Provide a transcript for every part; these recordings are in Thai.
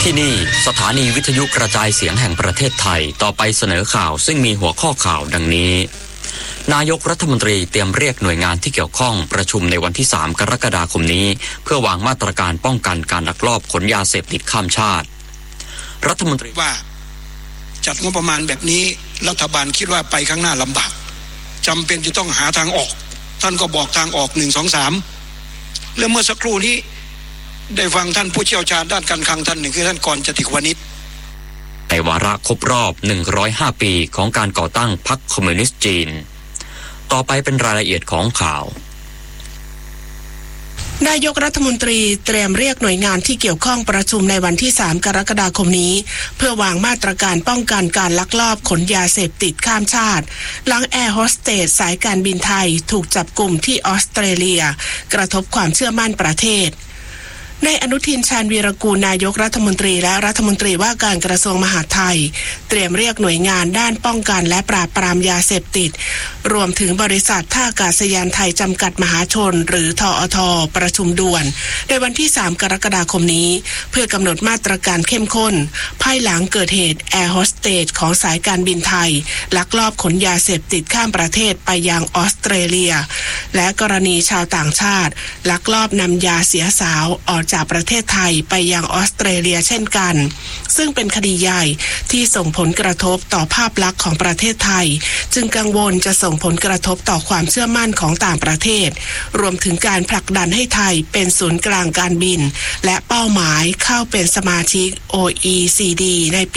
ที่นี่สถานีวิทยุกระจายเสียงแห่งประเทศไทยต่อไปเสนอข่าวซึ่งมีหัวข้อข่าวดังนี้นายกรัฐมนตรีเตรียมเรียกหน่วยงานที่เกี่ยวข้องประชุมในวันที่3กรกฎาคมนี้เพื่อวางมาตรการป้องกันการลักลอบขนยาเสพติดข้ามชาติรัฐมนตรีว่าจัดงบประมาณแบบนี้รัฐบาลคิดว่าไปข้างหน้าลำบากจำเป็นจะต้องหาทางออกท่านก็บอกทางออก1 2 3แล้วเมื่อสักครู่นี้ได้ฟังท่านผู้เชี่ยวชาญด้านการคลังท่านหนึ่งคือท่านกรจติกวณิชในวาระครบรอบ105ปีของการก่อตั้งพรรคคอมมิวนิสต์จีนต่อไปเป็นรายละเอียดของข่าวนายกรัฐมนตรีเตรียมเรียกหน่วยงานที่เกี่ยวข้องประชุมในวันที่3กรกฎาคมนี้เพื่อวางมาตรการป้องกันการลักลอบขนยาเสพติดข้ามชาติหลังแอร์โฮสเตสสายการบินไทยถูกจับกุมที่ออสเตรเลียกระทบความเชื่อมั่นประเทศในอนุทินชาญวีรกูลนายกรัฐมนตรีและรัฐมนตรีว่าการกระทรวงมหาดไทยเตรียมเรียกหน่วยงานด้านป้องกันและปราบปรามยาเสพติดรวมถึงบริษัทท่าอากาศยานไทยจำกัดมหาชนหรือทอทประชุมด่วนในวันที่3กรกฎาคมนี้เพื่อกำหนดมาตรการเข้มข้นภายหลังเกิดเหตุแอร์โฮสเตสของสายการบินไทยลักลอบขนยาเสพติดข้ามประเทศไปยังออสเตรเลียและกรณีชาวต่างชาติลักลอบนำยาเสียสาวออกจากประเทศไทยไปยังออสเตรเลียเช่นกันซึ่งเป็นคดีใหญ่ที่ส่งผลกระทบต่อภาพลักษณ์ของประเทศไทยจึงกังวลจะส่งผลกระทบต่อความเชื่อมั่นของต่างประเทศรวมถึงการผลักดันให้ไทยเป็นศูนย์กลางการบินและเป้าหมายเข้าเป็นสมาชิก OECD ในปี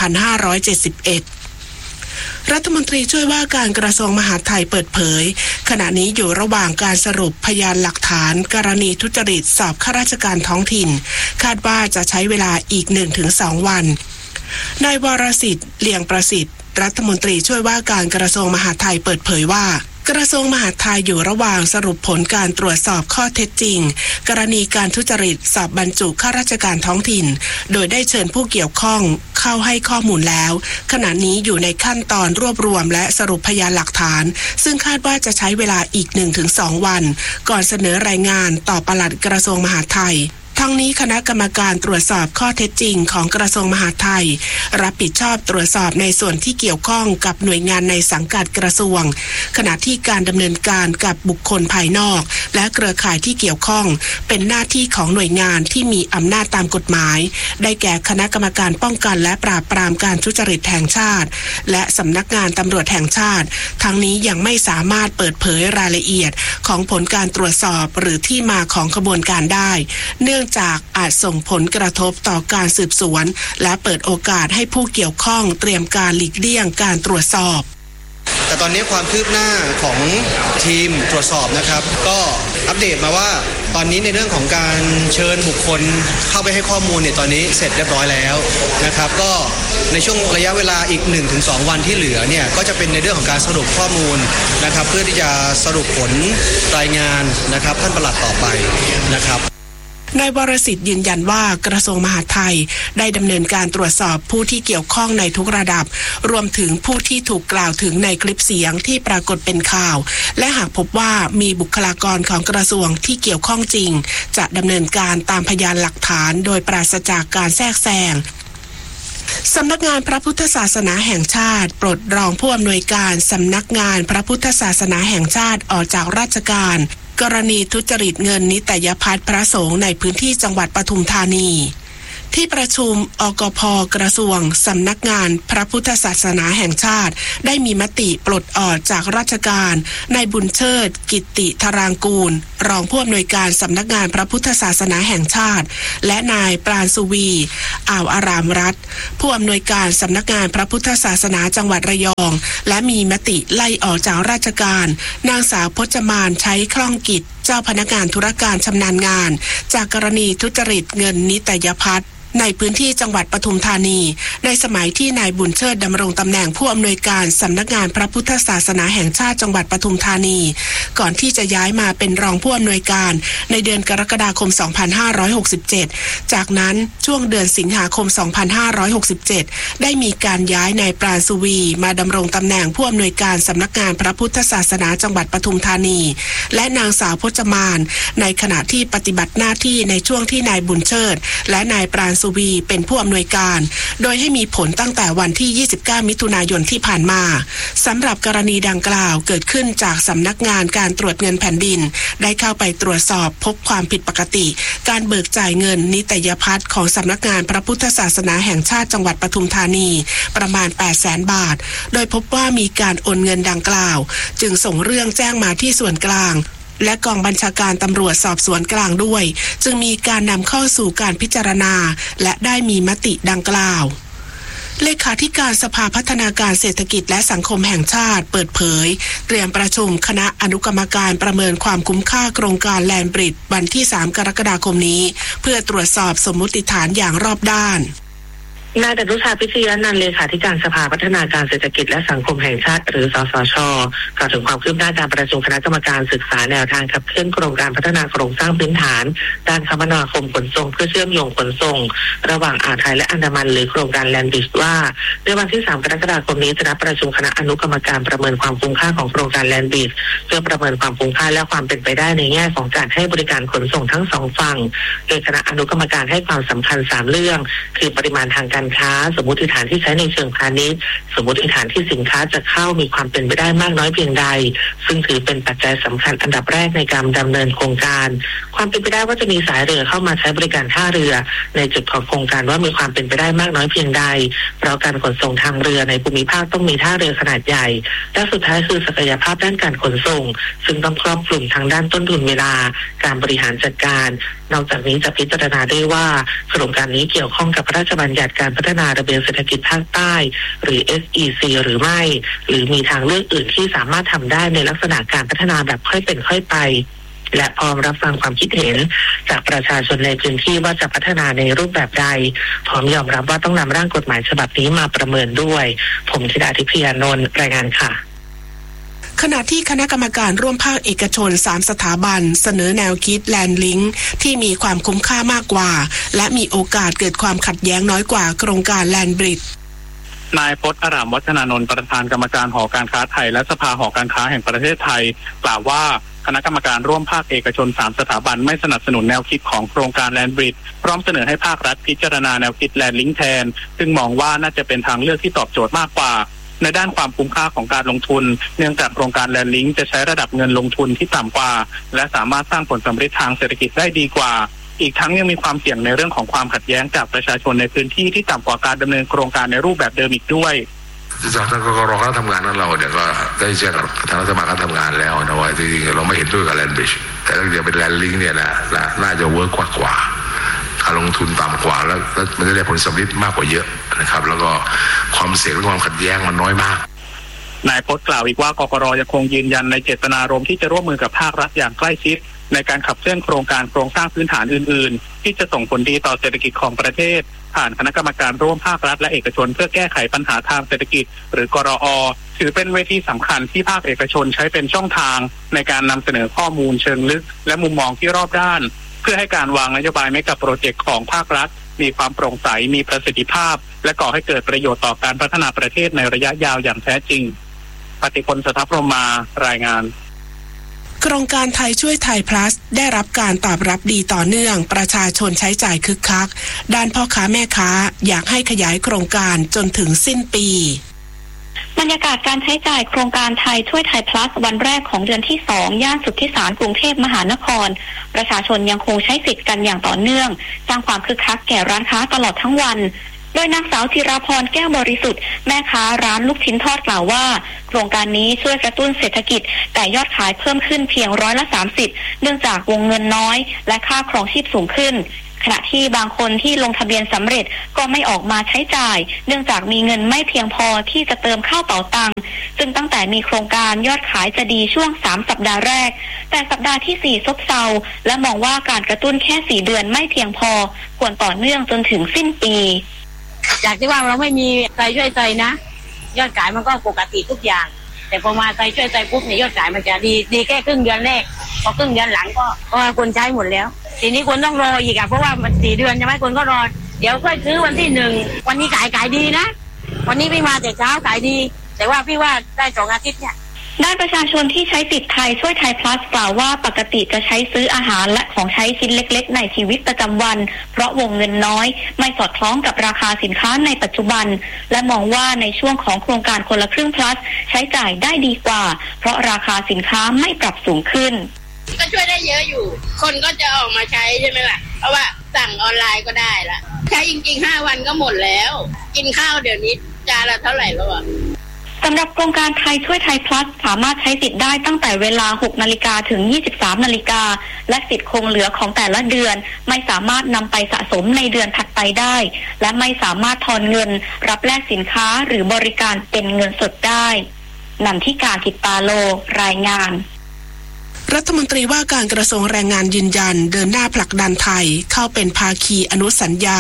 2571รัฐมนตรีช่วยว่าการกระทรวงมหาดไทยเปิดเผยขณะนี้อยู่ระหว่างการสรุปพยานหลักฐานกรณีทุจริตสอบข้าราชการท้องถิ่นคาดว่าจะใช้เวลาอีก 1-2 วันนายวรสิทธิ์เลียงประสิทธิ์รัฐมนตรีช่วยว่าการกระทรวงมหาดไทยเปิดเผยว่ากระทรวงมหาดไทยอยู่ระหว่างสรุปผลการตรวจสอบข้อเท็จจริงกรณีการทุจริตสอบบรรจุข้าราชการท้องถิ่นโดยได้เชิญผู้เกี่ยวข้องเข้าให้ข้อมูลแล้วขณะนี้อยู่ในขั้นตอนรวบรวมและสรุปพยานหลักฐานซึ่งคาดว่าจะใช้เวลาอีก 1-2 วันก่อนเสนอรายงานต่อปลัดกระทรวงมหาดไทยทั้งนี้คณะกรรมการตรวจสอบข้อเท็จจริงของกระทรวงมหาดไทยรับผิดชอบตรวจสอบในส่วนที่เกี่ยวข้องกับหน่วยงานในสังกัดกระทรวงขณะที่การดำเนินการกับบุคคลภายนอกและเครือข่ายที่เกี่ยวข้องเป็นหน้าที่ของหน่วยงานที่มีอำนาจตามกฎหมายได้แก่คณะกรรมการป้องกันและปราบปรามการทุจริตแห่งชาติและสำนักงานตำรวจแห่งชาติทั้งนี้ยังไม่สามารถเปิดเผยรายละเอียดของผลการตรวจสอบหรือที่มาของขบวนการได้เนื่องจากอาจส่งผลกระทบต่อการสืบสวนและเปิดโอกาสให้ผู้เกี่ยวข้องเตรียมการหลีกเลี่ยงการตรวจสอบแต่ตอนนี้ความคืบหน้าของทีมตรวจสอบนะครับก็อัปเดตมาว่าตอนนี้ในเรื่องของการเชิญบุคคลเข้าไปให้ข้อมูลเนี่ยตอนนี้เสร็จเรียบร้อยแล้วนะครับก็ในช่วงระยะเวลาอีก 1-2 วันที่เหลือเนี่ยก็จะเป็นในเรื่องของการสรุปข้อมูลนะครับเพื่อที่จะสรุปผลรายงานนะครับท่านปลัดต่อไปนะครับนายวรสิทธิ์ยืนยันว่ากระทรวงมหาดไทยได้ดำเนินการตรวจสอบผู้ที่เกี่ยวข้องในทุกระดับรวมถึงผู้ที่ถูกกล่าวถึงในคลิปเสียงที่ปรากฏเป็นข่าวและหากพบว่ามีบุคลากรของกระทรวงที่เกี่ยวข้องจริงจะดำเนินการตามพยานหลักฐานโดยปราศจากการแทรกแซงสำนักงานพระพุทธศาสนาแห่งชาติปลดรองผู้อำนวยการสำนักงานพระพุทธศาสนาแห่งชาติออกจากราชการกรณีทุจริตเงินนิตยพัฒน์พระสงฆ์ในพื้นที่จังหวัดปทุมธานีที่ประชุมอกพ.กระทรวงสำนักงานพระพุทธศาสนาแห่งชาติได้มีมติปลดออกจากราชการนายบุญเชิดกิตติธารางกูลรองผู้อำนวยการสำนักงานพระพุทธศาสนาแห่งชาติและนายปราณสุวีอ่าวอารามรัฐผู้อำนวยการสำนักงานพระพุทธศาสนาจังหวัดระยองและมีมติไล่ออกจากราชการนางสาวพจมานใช้คล่องกิจเจ้าพนักงานธุรการชำนาญงานจากกรณีทุจริตเงินนิตยพัฒน์ในพื้นที่จังหวัดปทุมธานีในสมัยที่นายบุญเชิดดำรงตำแหน่งผู้อำนวยการสำนักงานพระพุทธศาสนาแห่งชาติจังหวัดปทุมธานีก่อนที่จะย้ายมาเป็นรองผู้อำนวยการในเดือนกรกฎาคม 2567จากนั้นช่วงเดือนสิงหาคม 2567ได้มีการย้ายนายปราณสุวีมาดำรงตำแหน่งผู้อำนวยการสำนักงานพระพุทธศาสนาจังหวัดปทุมธานีและนางสาวพจมานในขณะที่ปฏิบัติหน้าที่ในช่วงที่นายบุญเชิดและนายปราณสุวีเป็นผู้อำนวยการโดยให้มีผลตั้งแต่วันที่29มิถุนายนที่ผ่านมาสำหรับกรณีดังกล่าวเกิดขึ้นจากสำนักงานการตรวจเงินแผ่นดินได้เข้าไปตรวจสอบพบความผิดปกติการเบิกจ่ายเงินนิตยพัฒน์ของสำนักงานพระพุทธศาสนาแห่งชาติจังหวัดปทุมธานีประมาณ 800,000 บาทโดยพบว่ามีการโอนเงินดังกล่าวจึงส่งเรื่องแจ้งมาที่ส่วนกลางและกองบัญชาการตำรวจสอบสวนกลางด้วยจึงมีการนำเข้าสู่การพิจารณาและได้มีมติดังกล่าวเลขาธิการสภาพัฒนาการเศรษฐกิจและสังคมแห่งชาติเปิดเผยเตรียมประชุมคณะอนุกรรมการประเมินความคุ้มค่าโครงการแลนด์บริดจ์วันที่3กรกฎาคมนี้เพื่อตรวจสอบสมมุติฐานอย่างรอบด้านนายดนุชาพิชยนันท์เลขาธิการสภาพัฒนาการเศรษฐกิจและสังคมแห่งชาติหรือสสช.กล่าวถึงความคืบหน้าการประชุมคณะกรรมการศึกษาแนวทางขับเคลื่อนโครงการพัฒนาโครงสร้างพื้นฐานด้านคมนาคมขนส่งเพื่อเชื่อมโยงขนส่งระหว่างอ่าวไทยและอันดามันหรือโครงการแลนด์บริดจ์ว่าในวันที่3กรกฎาคมนี้จะนัดประชุมคณะอนุกรรมการประเมินความคุ้มค่าของโครงการแลนด์บริดจ์เพื่อประเมินความคุ้มค่าและความเป็นไปได้ในแง่ของการให้บริการขนส่งทั้งสองฝั่งโดยคณะอนุกรรมการให้ความสำคัญ3เรื่องคือปริมาณทางการค้าสมมุติฐานที่ใช้ในเชิงพาณิชย์สมมุติฐานที่สินค้าจะเข้ามีความเป็นไปได้มากน้อยเพียงใดซึ่งถือเป็นปัจจัยสำคัญอันดับแรกในการดำเนินโครงการความเป็นไปได้ว่าจะมีสายเรือเข้ามาใช้บริการท่าเรือในจุดของโครงการว่ามีความเป็นไปได้มากน้อยเพียงใดเพราะการขนส่งทางเรือในภูมิภาคต้องมีท่าเรือขนาดใหญ่และสุดท้ายคือศักยภาพด้านการขนส่งซึ่งต้องครอบคลุมทางด้านต้นทุนเวลาการบริหารจัดการนอกจากนี้จะพิจารณาได้ว่าโครงการนี้เกี่ยวข้องกับพระราชบัญญัติการพัฒนาระเบียงเศรษฐกิจภาคใต้หรือ SEC หรือไม่หรือมีทางเลือกอื่นที่สามารถทำได้ในลักษณะการพัฒนาแบบค่อยเป็นค่อยไปและพร้อมรับฟังความคิดเห็นจากประชาชนในพื้นที่ว่าจะพัฒนาในรูปแบบใดพร้อมยอมรับว่าต้องนำร่างกฎหมายฉบับนี้มาประเมินด้วยผมธิดาทิพยานนท์รายงานค่ะขณะที่คณะกรรมการร่วมภาคเอกชน3สถาบันเสนอแนวคิดแลนด์ลิงก์ที่มีความคุ้มค่ามากกว่าและมีโอกาสเกิดความขัดแย้งน้อยกว่าโครงการแลนด์บริดจ์นายพจน์อรามวัฒนานนท์ประธานกรรมการหอการค้าไทยและสภาหอการค้าแห่งประเทศไทยกล่าวว่าคณะกรรมการร่วมภาคเอกชน3สถาบันไม่สนับสนุนแนวคิดของโครงการแลนด์บริดจ์พร้อมเสนอให้ภาครัฐพิจารณาแนวคิดแลนด์ลิงก์แทนซึ่งมองว่าน่าจะเป็นทางเลือกที่ตอบโจทย์มากกว่าในด้านความคุ้มค่าของการลงทุนเนื่องจากโครงการแลนด์ลิงก์จะใช้ระดับเงินลงทุนที่ต่ำกว่าและสามารถสร้างผลสำเร็จทางเศรษฐกิจได้ดีกว่าอีกทั้งยังมีความเสี่ยงในเรื่องของความขัดแย้งจากประชาชนในพื้นที่ที่ต่ำกว่าการดำเนินโครงการในรูปแบบเดิมอีกด้วยจากทางกกร.คณะทำงานนั้นเราเนี่ยก็ได้แจ้งกับทางรัฐบาลคณะทำงานแล้วนะว่าจริงๆเราไม่เห็นด้วยกับแลนด์บริดจ์แต่ถ้าเกิดเป็นแลนด์ลิงก์เนี่ยนะน่าจะเวิร์กกว่าการลงทุนต่ำกว่าแล้วมันจะได้ผลสำเร็จมากกว่าเยอะนะครับแล้วก็ความเสี่ยงและความขัดแย้งมันน้อยมากนายพจน์กล่าวอีกว่ากกร.ยังคงยืนยันในเจตนารมณ์ที่จะร่วมมือกับภาครัฐอย่างใกล้ชิดในการขับเคลื่อนโครงการโครงสร้างพื้นฐานอื่นๆที่จะส่งผลดีต่อเศรษฐกิจของประเทศผ่านคณะกรรมการร่วมภาครัฐและเอกชนเพื่อแก้ไขปัญหาทางเศรษฐกิจหรือกรอ.ถือเป็นเวทีสำคัญที่ภาคเอกชนใช้เป็นช่องทางในการนำเสนอข้อมูลเชิงลึกและมุมมองที่รอบด้านเพื่อให้การวางนโยบายเมกะโปรเจกต์ของภาครัฐมีความโปร่งใสมีประสิทธิภาพและก่อให้เกิดประโยชน์ต่อการพัฒนาประเทศในระยะยาวอย่างแท้จริงปฏิพล สทัพพรหมารายงานโครงการไทยช่วยไทย plus ได้รับการตอบรับดีต่อเนื่องประชาชนใช้จ่ายคึกคักด้านพ่อค้าแม่ค้าอยากให้ขยายโครงการจนถึงสิ้นปีบรรยากาศการใช้จ่ายโครงการไทยช่วยไทย plus วันแรกของเดือนที่2ย่านสุทธิสารกรุงเทพมหานครประชาชนยังคงใช้สิทธิ์กันอย่างต่อเนื่องสร้างความคึกคักแก่ร้านค้าตลอดทั้งวันโดยนางสาวธีราพรแก้วบริสุทธิ์แม่ค้าร้านลูกชิ้นทอดกล่าวว่าโครงการนี้ช่วยกระตุ้นเศรษฐกิจแต่ยอดขายเพิ่มขึ้นเพียง30%เนื่องจากวงเงินน้อยและค่าครองชีพสูงขึ้นขณะที่บางคนที่ลงทะเบียนสำเร็จก็ไม่ออกมาใช้จ่ายเนื่องจากมีเงินไม่เพียงพอที่จะเติมเข้าเป๋าตังค์ซึ่งตั้งแต่มีโครงการยอดขายจะดีช่วง3สัปดาห์แรกแต่สัปดาห์ที่4ซบเซาและมองว่าการกระตุ้นแค่4เดือนไม่เพียงพอควรต่อเนื่องจนถึงสิ้นปีจากที่ว่าเราไม่มีไทยช่วยใจนะยอดขายมันก็ปกติทุกอย่างแต่พอมาไทยช่วยใจปุ๊บเนี่ยยอดขายมันจะดีแค่ครึ่งเดือนแรกพอครึ่งเดือนหลังก็คนใช้หมดแล้วทีนี้คนต้องรออีกเพราะว่ามัน4เดือนใช่ไหมคนก็รอเดี๋ยวค่อยซื้อวันที่1วันนี้ขายดีนะวันนี้พี่มาแต่เช้าขายดีแต่ว่าพี่ว่าได้2อาทิตย์เนี่ยด้านประชาชนที่ใช้สิทธิ์ไทยช่วยไทยพลัสกล่าวว่าปกติจะใช้ซื้ออาหารและของใช้ชิ้นเล็กๆในชีวิตประจำวันเพราะวงเงินน้อยไม่สอดคล้องกับราคาสินค้าในปัจจุบันและมองว่าในช่วงของโครงการคนละครึ่งพลัสใช้จ่ายได้ดีกว่าเพราะราคาสินค้าไม่ปรับสูงขึ้นก็ช่วยได้เยอะอยู่คนก็จะออกมาใช้ใช่ไหมล่ะเพราะว่าสั่งออนไลน์ก็ได้ละใช้จริงๆ5 วันก็หมดแล้วกินข้าวเดี๋ยวนี้จานละเท่าไหร่แล้วอ่ะสำหรับโครงการไทยช่วยไทยพลัสสามารถใช้สิทธิ์ได้ตั้งแต่เวลา 6 นาฬิกาถึง 23 นาฬิกาและสิทธิ์คงเหลือของแต่ละเดือนไม่สามารถนำไปสะสมในเดือนถัดไปได้และไม่สามารถทอนเงินรับแลกสินค้าหรือบริการเป็นเงินสดได้นันทิกา กิตปาโลรายงานรัฐมนตรีว่าการกระทรวงแรงงานยืนยันเดินหน้าผลักดันไทยเข้าเป็นภาคีอนุสัญญา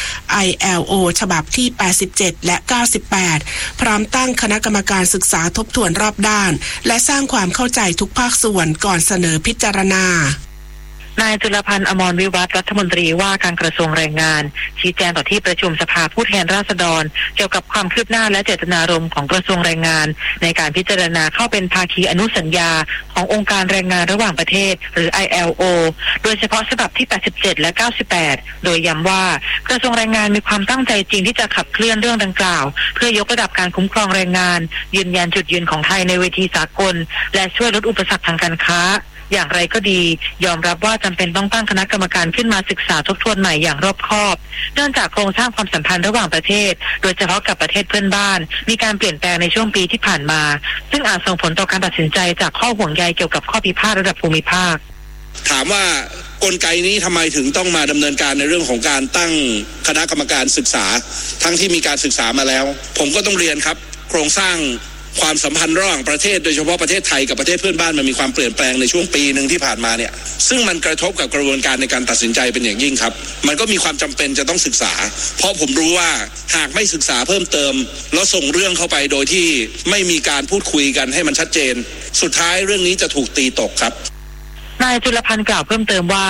ILO ฉบับที่ 87 และ 98 พร้อมตั้งคณะกรรมการศึกษาทบทวนรอบด้านและสร้างความเข้าใจทุกภาคส่วนก่อนเสนอพิจารณานายจุลพันธ์ อมรวิวัฒน์รัฐมนตรีว่าการกระทรวงแรงงานชี้แจงต่อที่ประชุมสภาผู้แทนราษฎรเกี่ยวกับความคืบหน้าและเจตนารมณ์ของกระทรวงแรงงานในการพิจารณาเข้าเป็นภาคีอนุสัญญาขององค์การแรงงานระหว่างประเทศหรือ ILO โดยเฉพาะฉบับที่ 87 และ 98 โดยย้ำว่ากระทรวงแรงงานมีความตั้งใจจริงที่จะขับเคลื่อนเรื่องดังกล่าวเพื่อยกระดับการคุ้มครองแรงงานยืนยันจุดยืนของไทยในเวทีสากลและช่วยลดอุปสรรคทางการค้าอย่างไรก็ดียอมรับว่าจำเป็นต้องตั้งคณะกรรมการขึ้นมาศึกษาทบทวนใหม่อย่างรอบคอบเนื่องจากโครงสร้างความสัมพันธ์ระหว่างประเทศโดยเฉพาะกับประเทศเพื่อนบ้านมีการเปลี่ยนแปลงในช่วงปีที่ผ่านมาซึ่งอาจส่งผลต่อการตัดสินใจจากข้อห่วงใยเกี่ยวกับข้อพิพาทระดับภูมิภาคถามว่ากลไกนี้ทำไมถึงต้องมาดำเนินการในเรื่องของการตั้งคณะกรรมการศึกษาทั้งที่มีการศึกษามาแล้วผมก็ต้องเรียนครับโครงสร้างความสัมพันธ์ระหว่างประเทศโดยเฉพาะประเทศไทยกับประเทศเพื่อนบ้านมันมีความเปลี่ยนแปลงในช่วงปีนึงที่ผ่านมาเนี่ยซึ่งมันกระทบกับกระบวนการในการตัดสินใจเป็นอย่างยิ่งครับมันก็มีความจำเป็นจะต้องศึกษาเพราะผมรู้ว่าหากไม่ศึกษาเพิ่มเติมแล้วส่งเรื่องเข้าไปโดยที่ไม่มีการพูดคุยกันให้มันชัดเจนสุดท้ายเรื่องนี้จะถูกตีตกครับนายจุลพันธ์กล่าวเพิ่มเติมว่า